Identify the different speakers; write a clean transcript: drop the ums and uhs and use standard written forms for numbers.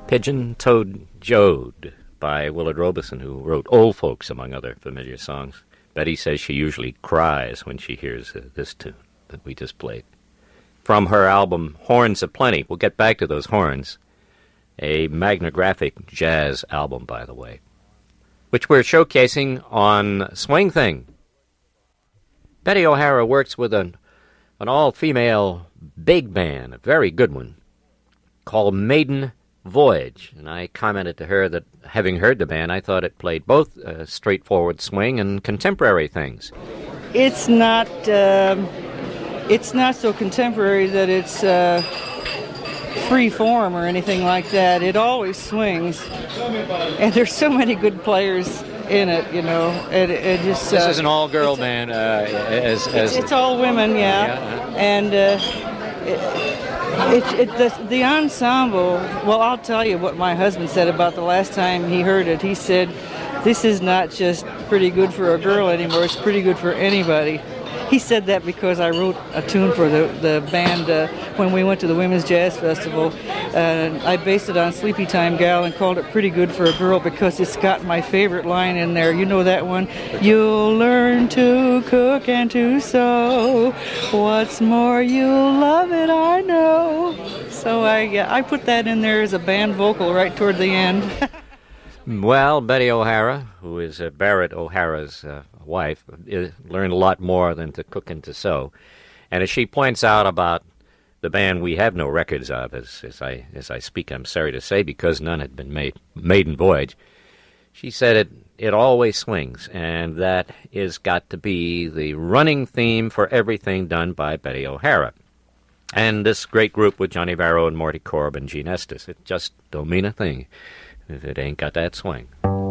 Speaker 1: Pigeon-Toed Jode by Willard Robeson, who wrote Old Folks, among other familiar songs. Betty says she usually cries when she hears this tune that we just played. From her album Horns Aplenty. We'll get back to those horns. A magnographic jazz album, by the way, which we're showcasing on Swing Thing. Betty O'Hara works with an all-female big band, a very good one, called Maiden Voyage. And I commented to her that, having heard the band, I thought it played both straightforward swing and contemporary things.
Speaker 2: It's not so contemporary that it's free form or anything like that. It always swings. And there's so many good players in it, you know. It just,
Speaker 1: this is an all-girl band.
Speaker 2: It's all women, yeah. And the ensemble, well, I'll tell you what my husband said about the last time he heard it. He said, this is not just pretty good for a girl anymore, it's pretty good for anybody. He said that because I wrote a tune for the band when we went to the Women's Jazz Festival. I based it on Sleepy Time Gal and called it Pretty Good for a Girl because it's got my favorite line in there. You know that one? You'll learn to cook and to sew. What's more, you'll love it, I know. So I put that in there as a band vocal right toward the end.
Speaker 1: Well, Betty O'Hara, who is Barrett O'Hara's wife, learned a lot more than to cook and to sew. And as she points out about the band we have no records of, as I speak, I'm sorry to say, because none had been made, Maiden Voyage, she said it always swings, and that is got to be the running theme for everything done by Betty O'Hara. And this great group with Johnny Varro and Morty Korb and Gene Estes, it just don't mean a thing if it ain't got that swing.